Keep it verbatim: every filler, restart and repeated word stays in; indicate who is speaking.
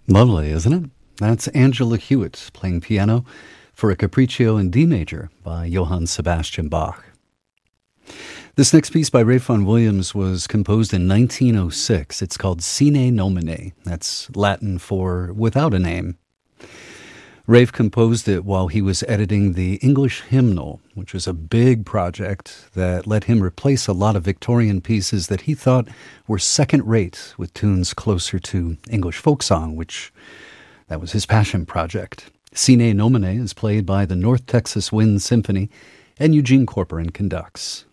Speaker 1: Lovely, isn't it? That's Angela Hewitt playing piano for a Capriccio in D major by Johann Sebastian Bach. This next piece by Ralph Vaughan Williams was composed in nineteen oh six. It's called Sine Nomine. That's Latin for without a name. Ralph composed it while he was editing the English Hymnal, which was a big project that let him replace a lot of Victorian pieces that he thought were second-rate with tunes closer to English folk song, which that was his passion project. Sine Nomine is played by the North Texas Wind Symphony, and Eugene Corporan conducts.